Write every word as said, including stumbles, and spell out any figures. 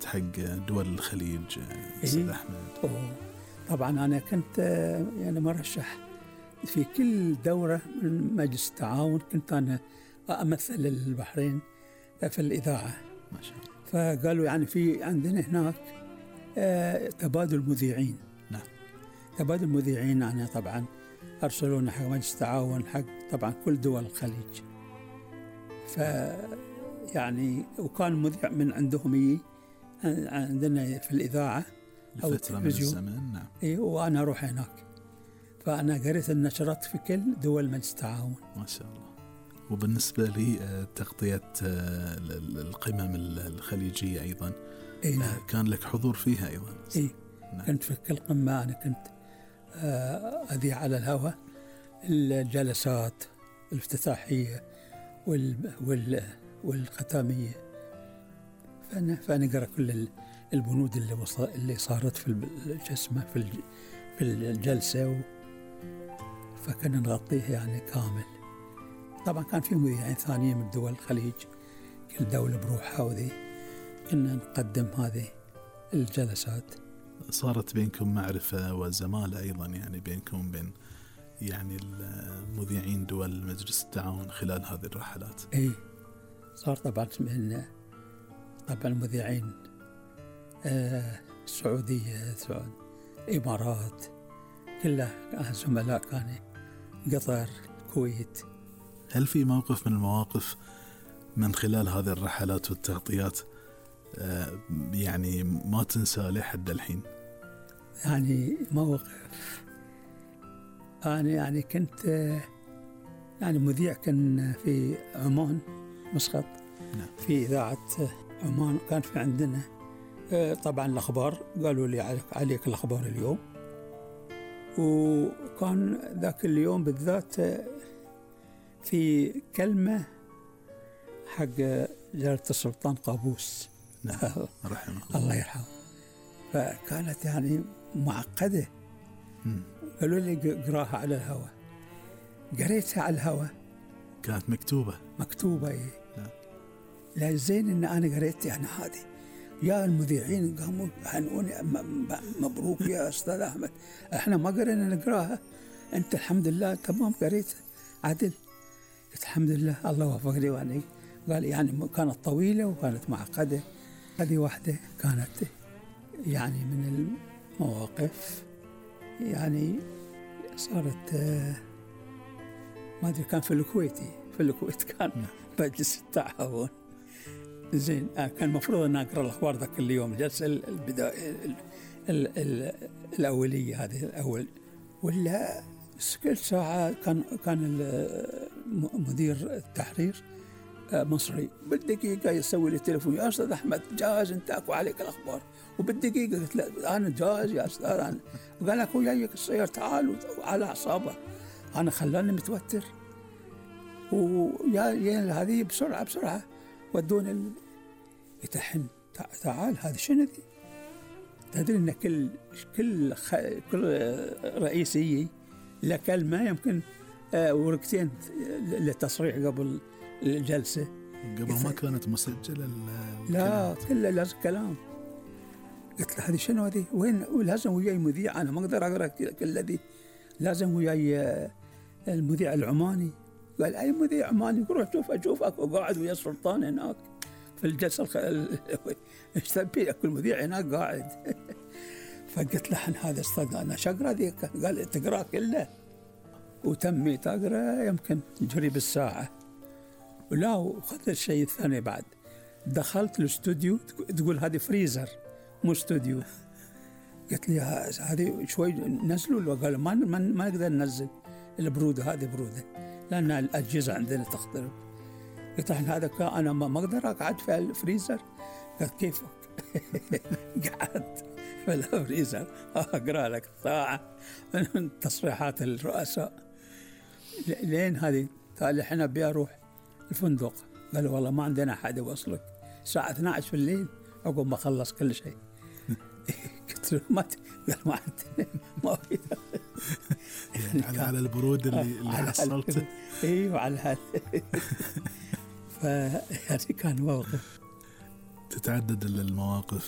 حق دول الخليج أستاذ أحمد؟ أوه. طبعا أنا كنت يعني مرشح في كل دورة من مجلس التعاون، كنت أنا أمثل البحرين في الإذاعة ما شاء الله. فقالوا يعني في عندنا هناك آه تبادل مذيعين. نعم. تبادل مذيعين أنا طبعا أرسلونا حق مجلس التعاون حق طبعا كل دول الخليج. ف يعني وكان مذيع من عندهم يجي عندنا في الإذاعة أو فترة من الزمن. نعم. إيه وأنا أروح هناك، فأنا قريت النشرات في كل دول مجلس التعاون. ما شاء الله. وبالنسبة لي تغطية القمم الخليجية أيضا إيه نعم. كان لك حضور فيها أيضا؟ إيه نعم. كنت في كل قمة أنا كنت أذيع على الهواء الجلسات الافتتاحية وال وال والختامية، فأنا فنقرأ كل البنود اللي وصل اللي صارت في الجسمة في في الجلسة و... فكنا نغطيه يعني كامل. طبعا كان في مذيعين ثانيين من دول الخليج، كل دولة بروحها وذي كنا نقدم هذه الجلسات. صارت بينكم معرفة وزمالة أيضا يعني بينكم بين يعني المذيعين دول مجلس التعاون خلال هذه الرحلات؟ إيه صار طبعا من طبعا المذيعين آه السعودية سعود إمارات كلها زملاء كانوا قطر الكويت. هل في موقف من المواقف من خلال هذه الرحلات والتغطيات آه يعني ما تنسى لحد الحين؟ يعني موقف أنا يعني كنت يعني مذيع كان في عمان مسقط. نعم. في إذاعة عمان كان في عندنا طبعا الأخبار، قالوا لي عليك, عليك الأخبار اليوم، وكان ذاك اليوم بالذات في كلمة حق جلالة السلطان قابوس. نعم. رحمه الله يرحمه. فكانت يعني معقدة. قالوا لي قراها على الهواء، قريتها على الهواء. كانت مكتوبة مكتوبة إيه. نعم. لا زين إن أنا قريت يعني هذه، يا المذيعين قاموا هنقوني مبروك يا أستاذ أحمد، إحنا ما قرينا نقراها، أنت الحمد لله تمام قريت عدل. قلت الحمد لله الله وفقني وعني. قال يعني كانت طويلة وكانت معقدة. هذه واحدة كانت يعني من المواقف يعني صارت ما أدري كان في الكويتي في الكويت كان مجلس التعاون. زين كان مفروض أن أقرأ الأخبار ذاك اليوم الجلسة البداية الأولية هذه الأول، ولا كل ساعة كان كان مدير التحرير مصري بالدقيقة يسوي لي تليفون، يا أستاذ أحمد جاهز أنت أكو عليك الأخبار، وبالدقيقة قلت له أنا جاهز يا أستاذ أنا. وقال لك وياك السيارة تعال على أعصابه، أنا خلاني متوتر ويا يا هذه بسرعة بسرعة ودون يتحن تعال هذا شنو ذي؟ تدري إن كل كل خ... كل رئيسي له كلمة يمكن آه ورقتين للتصريح قبل الجلسة. قبل ما كانت مسجلة لا كله لازم كلام. قلت له هذه شنو هذه؟ وين ولازم وياي مذيع، أنا ما أقدر أقرأ كل ذي، لازم وياي المذيع العماني. قال أي مذيع عماني؟ روح شوف أشوفك وقاعد ويا السلطان هناك في الجلسة الخ... ايش تبي كل مذيع هناك قاعد. فقلت له هذا استاذ أنا شقرأ ذيك؟ قال تقرأ كله. وتميت أقرأ يمكن جري بالساعة. ولا وخذ الشيء الثاني بعد دخلت الاستوديو تقول هذه فريزر مو استوديو. قلت لي هذه شوي نزلوا له، قال ما ما, ما نقدر ننزل البرودة هذه برودة لأن الأجهزة عندنا تختلف. قلت له هذا أنا ما أقدر أقعد في الفريزر. قال كيفك؟ قعدت في الفريزر أقرأ لك ساعة من تصريحات الرؤساء لين هذه. قال احنا بيروح الفندق، قالوا والله ما عندنا أحد يوصلك الساعة اثنتي عشرة في الليل عقب ما خلص كل شيء. قلت له ما قال ما عندنا ما في يعني على البرود اللي, اللي حصلته. ايوه على هذا. فيعني كان موقف. تتعدد المواقف